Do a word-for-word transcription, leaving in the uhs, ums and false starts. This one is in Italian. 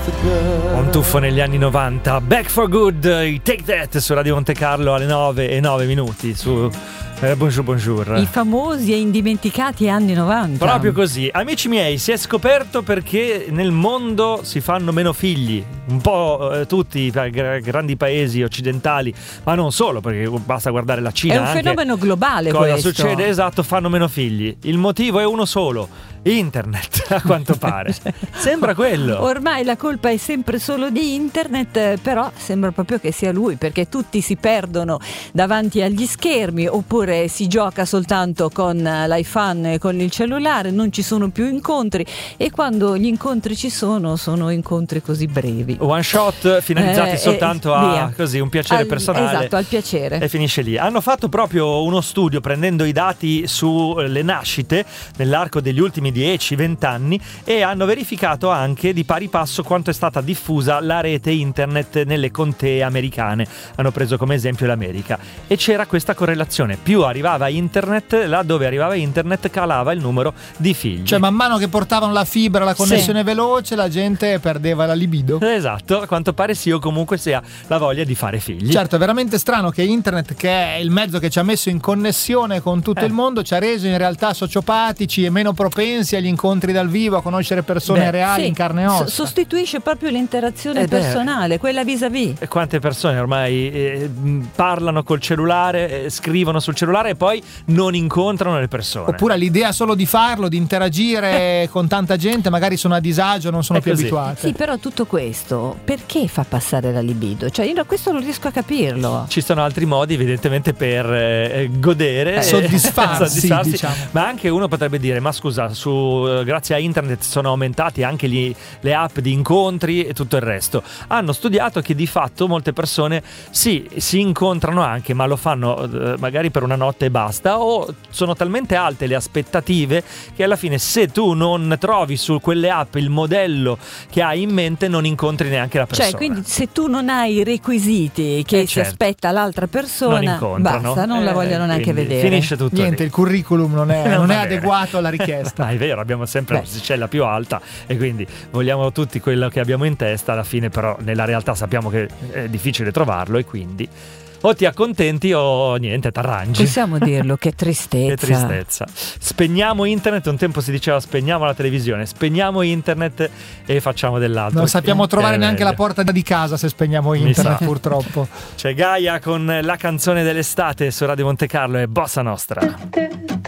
Un tuffo negli anni novanta. Back for Good, i Take That su Radio Monte Carlo alle nove e nove minuti su eh, Bonjour Bonjour. I famosi e indimenticati anni novanta. Proprio così. Amici miei, si è scoperto perché nel mondo si fanno meno figli. Un po' eh, tutti i gra- grandi paesi occidentali, ma non solo, perché basta guardare la Cina. È un fenomeno globale cosa questo. succede? Esatto, fanno meno figli. Il motivo è uno solo: internet, a quanto pare. Sembra quello. Ormai la colpa è sempre solo di internet, però sembra proprio che sia lui, perché tutti si perdono davanti agli schermi, oppure si gioca soltanto con l'iPhone e con il cellulare, non ci sono più incontri, e quando gli incontri ci sono, sono incontri così brevi. One shot finalizzati Eh, soltanto eh, a via. così un piacere Al- personale. Esatto, al piacere. E finisce lì. Hanno fatto proprio uno studio prendendo i dati sulle nascite nell'arco degli ultimi dieci venti anni e hanno verificato anche di pari passo quanto è stata diffusa la rete internet nelle contee americane. Hanno preso come esempio l'America e c'era questa correlazione: più arrivava internet, là dove arrivava internet calava il numero di figli. Cioè man mano che portavano la fibra, la connessione Sì. veloce, la gente perdeva la libido. Esatto, a quanto pare sì, o comunque sia la voglia di fare figli. Certo, è veramente strano che internet, che è il mezzo che ci ha messo in connessione con tutto Eh. il mondo, ci ha reso in realtà sociopatici e meno propensi agli incontri dal vivo, a conoscere persone Beh, reali Sì, in carne e ossa. s- sostituisce proprio l'interazione Eh beh. personale, quella vis-à-vis. E quante persone ormai eh, parlano col cellulare, eh, scrivono sul cellulare e poi non incontrano le persone. Oppure l'idea solo di farlo, di interagire con tanta gente, magari sono a disagio, non sono È più così. abituate. Sì, però tutto questo perché fa passare la libido? Cioè io questo non riesco a capirlo. Ci sono altri modi evidentemente per eh, godere, Eh, soddisfarsi, soddisfarsi. diciamo. Ma anche uno potrebbe dire: ma scusa, su, eh, grazie a internet sono aumentati anche gli, le app di incontri e tutto il resto. Hanno studiato che di fatto molte persone sì, si incontrano anche, ma lo fanno eh, magari per una notte e basta, o sono talmente alte le aspettative che alla fine, se tu non trovi su quelle app il modello che hai in mente, non incontri neanche la persona. Cioè, quindi se tu non hai i requisiti che Eh, si certo. aspetta l'altra non persona, incontrano. basta, non la Eh, vogliono neanche quindi vedere. Finisce tutto Niente, lì. il curriculum non è, Non non è va bene. adeguato alla richiesta. Ah, è vero, abbiamo sempre Beh. l'asticella più alta e quindi vogliamo tutti quello che abbiamo in testa. Alla fine però nella realtà sappiamo che è difficile trovarlo e quindi o ti accontenti o niente, t'arrangi. Possiamo dirlo, che tristezza. Che tristezza. Spegniamo internet, un tempo si diceva spegniamo la televisione, spegniamo internet e facciamo dell'altro. Non sappiamo Che trovare è neanche meglio. la porta di casa se spegniamo Mi internet, sa. purtroppo. C'è Gaia con la canzone dell'estate su Radio Monte Carlo e Bossa Nostra.